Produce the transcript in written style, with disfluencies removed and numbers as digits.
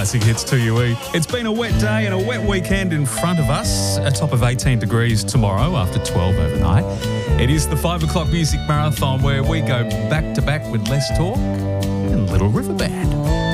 classic hits to you. It's been a wet day and a wet weekend in front of us. A top of 18 degrees tomorrow after 12 overnight. It is the 5 o'clock music marathon where we go back to back with less talk and Little River Band.